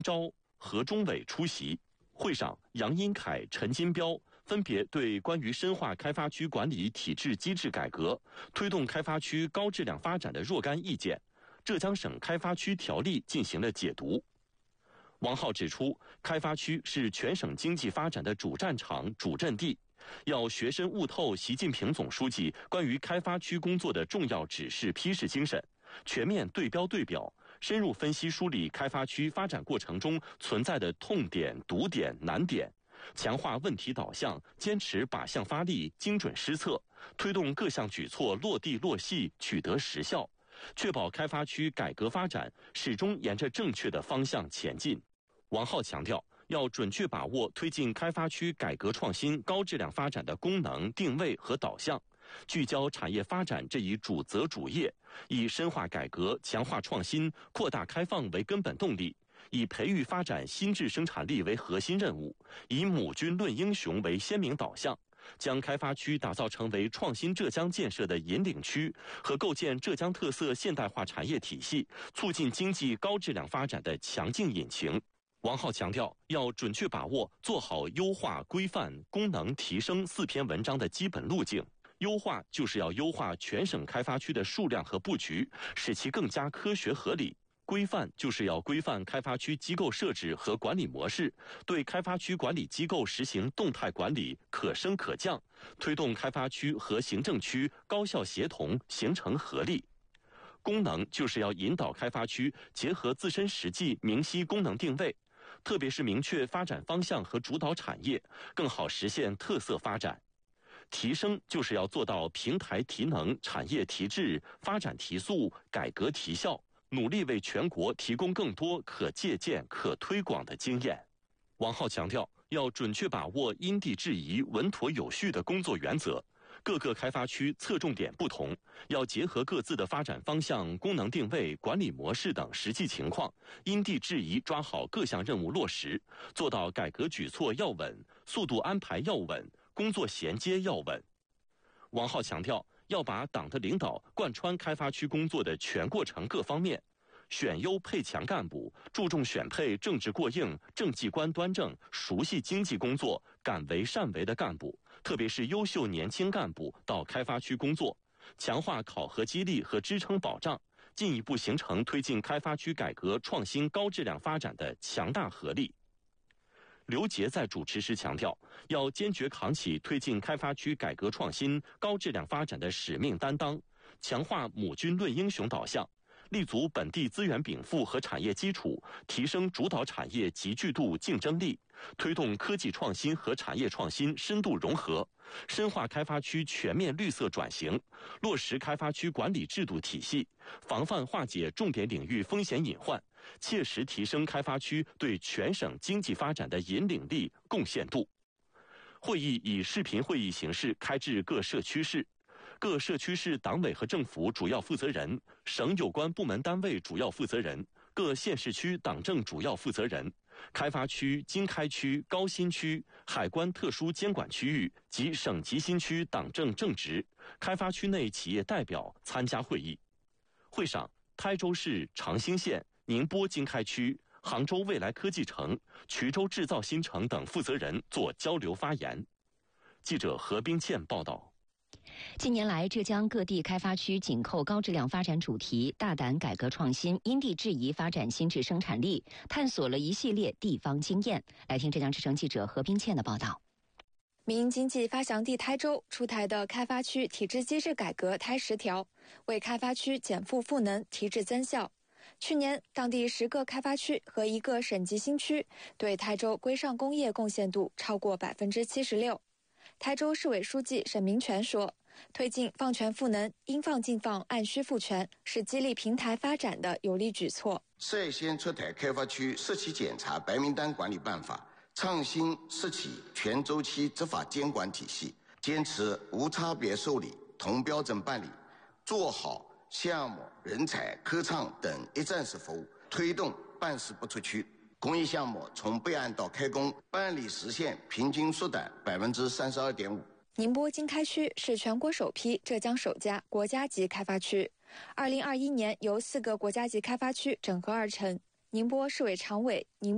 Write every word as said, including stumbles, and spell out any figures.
昭、何忠伟出席。会上，杨荫凯、陈金彪分别对关于深化开发区管理体制机制改革、推动开发区高质量发展的若干意见，浙江省开发区条例进行了解读。王浩指出，开发区是全省经济发展的主战场、主阵地，要学深悟透习近平总书记关于开发区工作的重要指示批示精神，全面对标对表，深入分析梳理开发区发展过程中存在的痛点、堵点、难点，强化问题导向，坚持靶向发力、精准施策，推动各项举措落地落细，取得实效，确保开发区改革发展始终沿着正确的方向前进。王浩强调，要准确把握推进开发区改革创新高质量发展的功能、定位和导向，聚焦产业发展这一主责主业，以深化改革、强化创新、扩大开放为根本动力，以培育发展新质生产力为核心任务，以母军论英雄为鲜明导向，将开发区打造成为创新浙江建设的引领区和构建浙江特色现代化产业体系、促进经济高质量发展的强劲引擎。王浩强调，要准确把握做好优化、规范、功能提升四篇文章的基本路径。优化就是要优化全省开发区的数量和布局，使其更加科学合理；规范就是要规范开发区机构设置和管理模式，对开发区管理机构实行动态管理，可升可降，推动开发区和行政区高效协同，形成合力。功能就是要引导开发区结合自身实际，明晰功能定位，特别是明确发展方向和主导产业，更好实现特色发展。提升就是要做到平台提能、产业提质、发展提速、改革提效，努力为全国提供更多可借鉴、可推广的经验。王浩强调，要准确把握因地制宜、稳妥有序的工作原则。各个开发区侧重点不同，要结合各自的发展方向、功能定位、管理模式等实际情况，因地制宜抓好各项任务落实，做到改革举措要稳、速度安排要稳、工作衔接要稳。王浩强调，要把党的领导贯穿开发区工作的全过程各方面，选优配强干部，注重选配政治过硬、政绩观端正、熟悉经济工作、敢为善为的干部，特别是优秀年轻干部到开发区工作，强化考核激励和支撑保障，进一步形成推进开发区改革创新高质量发展的强大合力。刘杰在主持时强调，要坚决扛起推进开发区改革创新高质量发展的使命担当，强化母军论英雄导向，立足本地资源禀赋和产业基础，提升主导产业集聚度、竞争力，推动科技创新和产业创新深度融合，深化开发区全面绿色转型，落实开发区管理制度体系，防范化解重点领域风险隐患，切实提升开发区对全省经济发展的引领力、贡献度。会议以视频会议形式开至各社区市。各社区市党委和政府主要负责人、省有关部门单位主要负责人、各县市区党政主要负责人、开发区、经开区、高新区、海关特殊监管区域及省级新区党政正职、开发区内企业代表参加会议。会上，台州市长兴县、宁波经开区、杭州未来科技城、衢州制造新城等负责人做交流发言。记者何冰倩报道。 近年来，浙江各地开发区紧扣高质量发展主题，大胆改革创新，因地制宜发展新质生产力，探索了一系列地方经验。来听浙江之声记者何冰倩的报道。 民营经济发祥地台州出台的开发区体制机制改革台十条，为开发区减负赋能、提质增效。去年，当地十个开发区和一个省级新区对台州规上工业贡献度超过百分之七十六。台州市委书记沈明全说，推进放权赋能、应放尽放、按需赋权，是激励平台发展的有力举措。 率先出台开发区涉企检查白名单管理办法，创新涉企全周期执法监管体系，坚持无差别受理、同标准办理，做好项目、人才、科创等一站式服务，推动办事不出区。工业项目从备案到开工办理时限平均缩短百分之三十二点五。 宁波经开区是全国首批、浙江首家国家级开发区。二零二一年由四个国家级开发区整合而成。宁波市委常委、宁